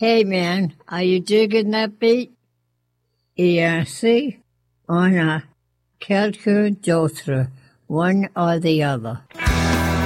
Hey man, are you digging that beat? ERC on a calculator, one or the other.